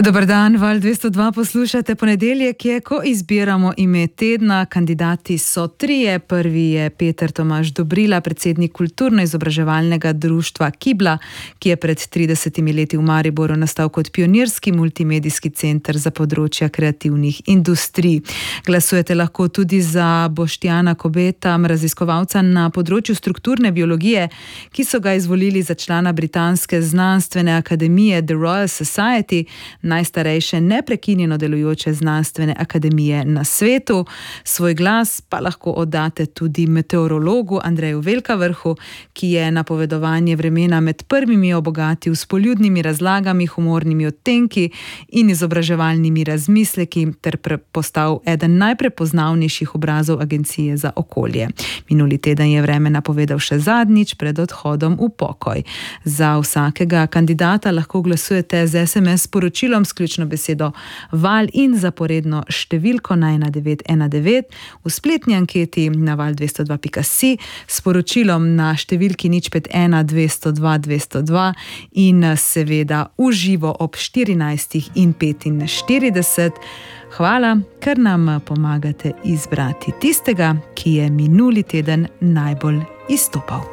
Dober dan, Val 202 poslušate. Ponedeljek je, ko izbiramo ime tedna. Kandidati so trije. Prvi je Peter Tomaž Dobrila, predsednik kulturno-izobraževalnega društva Kibla, ki je pred 30 leti v Mariboru nastal kot pionirski multimedijski center za področja kreativnih industrij. Glasujete lahko tudi za Boštjana Kobeta, raziskovalca na področju strukturne biologije, ki so ga izvolili za člana britanske znanstvene akademije The Royal Society, najstarejše neprekinjeno delujoče znanstvene akademije na svetu. Svoj glas pa lahko oddate tudi meteorologu Andreju Velkavrhu, ki je napovedovanje vremena med prvimi obogatil s poljudnimi razlagami, humornimi odtenki in izobraževalnimi razmisleki ter postal eden najprepoznavnejših obrazov Agencije za okolje. Minuli teden je vreme napovedal še zadnjič pred odhodom v pokoj. Za vsakega kandidata lahko glasujete z SMS sporočilom s ključno besedo Val in zaporedno številko na 1919 v spletni anketi na val202.si s sporočilom na številki 051 202 202 in seveda v živo ob 14:45. Hvala, ker nam pomagate izbrati tistega, ki je minuli teden najbolj izstopal.